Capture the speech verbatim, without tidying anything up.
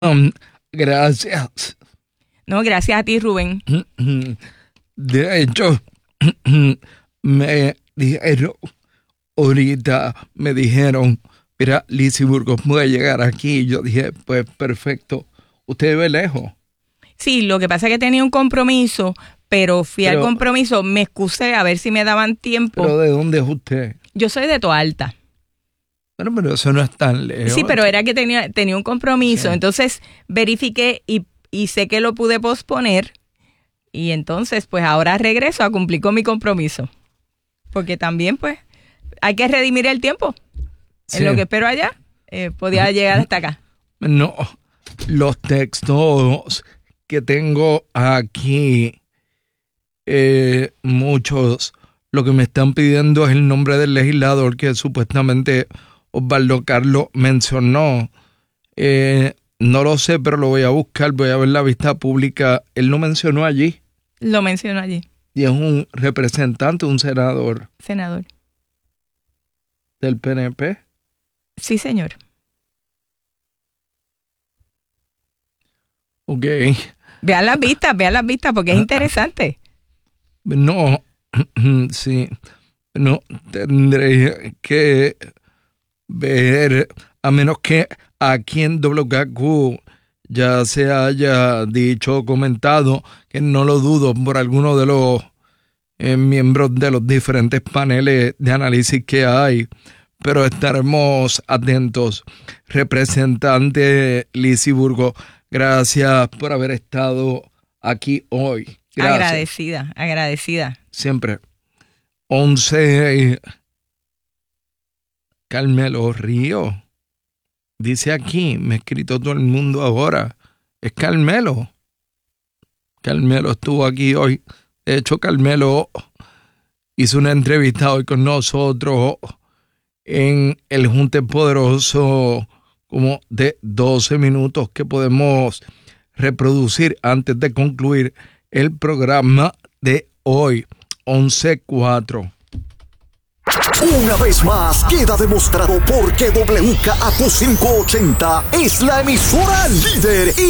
Um, gracias. No, gracias a ti, Rubén. De hecho, me dijeron, ahorita me dijeron, mira, Lizy Burgos puede llegar aquí. Y yo dije, pues perfecto. ¿Usted vive lejos? Sí, lo que pasa es que tenía un compromiso, pero fui Pero, al compromiso, me excusé a ver si me daban tiempo. ¿Pero de dónde es usted? Yo soy de Toalta. Bueno, pero eso no es tan lejos. Sí, pero era que tenía, tenía un compromiso. Sí. Entonces verifiqué y, y sé que lo pude posponer. Y entonces, pues ahora regreso a cumplir con mi compromiso. Porque también, pues, hay que redimir el tiempo. Sí. En lo que espero allá, eh, podía llegar hasta acá. No, los textos que tengo aquí, eh, muchos, lo que me están pidiendo es el nombre del legislador que supuestamente Osvaldo Carlos mencionó. Eh, no lo sé, pero lo voy a buscar, voy a ver la vista pública. Él lo mencionó allí. Lo mencionó allí. Y es un representante, un senador. Senador. ¿Del P N P? Sí, señor. Ok. Vean las vistas, vean las vistas, porque es interesante. No, sí, no, tendré que ver, a menos que aquí en W K Q ya se haya dicho o comentado, que no lo dudo por alguno de los eh, miembros de los diferentes paneles de análisis que hay, pero estaremos atentos. Representante Lizy Burgos, gracias por haber estado aquí hoy. Gracias. Agradecida, agradecida. Siempre. once Carmelo Río. Dice aquí, me ha escrito todo el mundo ahora. Es Carmelo. Carmelo estuvo aquí hoy. De hecho, Carmelo hizo una entrevista hoy con nosotros en el Junte Poderoso, como de doce minutos que podemos reproducir antes de concluir el programa de hoy, once cuatro. Una vez más, queda demostrado por qué W K A Q quinientos ochenta es la emisora líder y